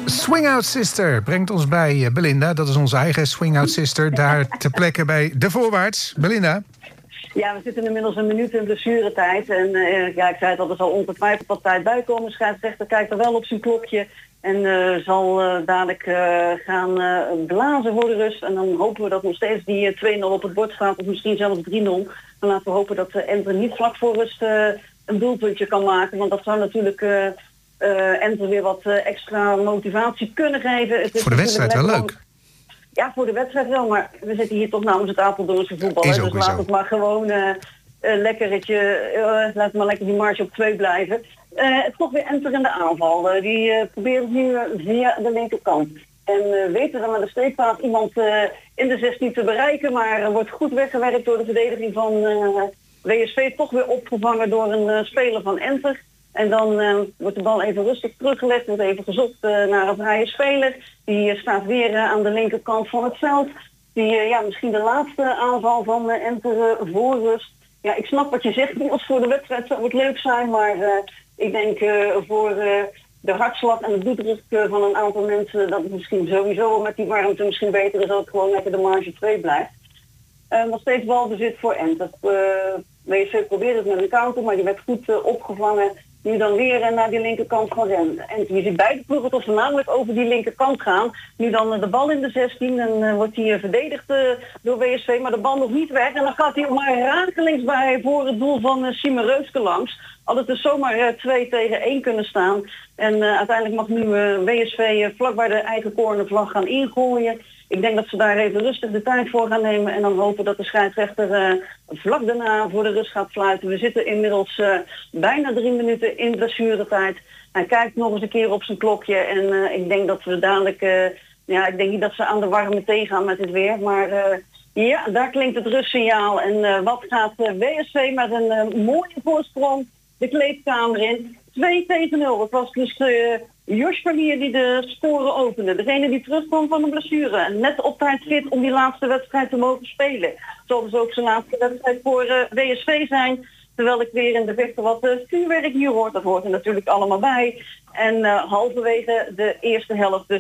Swing Out Sister brengt ons bij Belinda. Dat is onze eigen Swing Out Sister. Daar ter plekke bij de Voorwaarts. Belinda. Ja, we zitten inmiddels een minuut in blessuretijd. En ik zei het al, er zal ongetwijfeld wat tijd bij komen. De scheidsrechter kijkt er wel op zijn klokje. En zal dadelijk gaan blazen voor de rust. En dan hopen we dat nog steeds die 2-0 op het bord staat. Of misschien zelfs 3-0. Dan laten we hopen dat Enter niet vlak voor rust een doelpuntje kan maken. Want dat zou natuurlijk Enter weer wat extra motivatie kunnen geven. Het is voor de wedstrijd wel leuk. Ja, voor de wedstrijd wel, maar we zitten hier toch namens het Apeldoornse voetbal. Dus laat het maar gewoon laat maar lekker die marge op 2 blijven. Toch weer Enter in de aanval. Die probeert nu via de linkerkant. En weten dan met de steekpaas iemand in de 16 te bereiken, maar wordt goed weggewerkt door de verdediging van WSV. Toch weer opgevangen door een speler van Enter. En dan wordt de bal even rustig teruggelegd, wordt even gezocht naar een vrije speler. Die staat weer aan de linkerkant van het veld. Die misschien de laatste aanval van Enter voor rust. Ja, ik snap wat je zegt, Niels, voor de wedstrijd zou het leuk zijn, maar ik denk voor de hartslag en de bloeddruk van een aantal mensen dat het misschien sowieso met die warmte misschien beter is dat het gewoon lekker de marge 2 blijft. Nog steeds balbezit voor Enter. WSV probeerde het met een counter, maar die werd goed opgevangen. Nu dan weer naar die linkerkant van Enter. En je ziet beide ploegen toch voornamelijk over die linkerkant gaan. Nu dan de bal in de 16 en wordt hij verdedigd door WSV, maar de bal nog niet weg. En dan gaat hij maar rakelings bij voor het doel van Siemen Reuske langs. Had het dus zomaar 2-1 kunnen staan. En uiteindelijk mag nu WSV vlak bij de eigen cornervlag gaan ingooien. Ik denk dat ze daar even rustig de tijd voor gaan nemen en dan hopen dat de scheidsrechter vlak daarna voor de rust gaat fluiten. We zitten inmiddels bijna 3 minuten in blessuretijd. Hij kijkt nog eens een keer op zijn klokje en ik denk dat we dadelijk, ik denk niet dat ze aan de warme thee gaan met het weer, maar daar klinkt het rustsignaal. En wat gaat WSV met een mooie voorsprong de kleedkamer in. 2-0. Het was dus Jos Verlier die de sporen opende. Degene die terugkwam van een blessure. En net op tijd fit om die laatste wedstrijd te mogen spelen. Zal dus ook zijn laatste wedstrijd voor WSV zijn. Terwijl ik weer in de verte wat vuurwerk hier hoor. Dat hoort er natuurlijk allemaal bij. En halverwege de eerste helft dus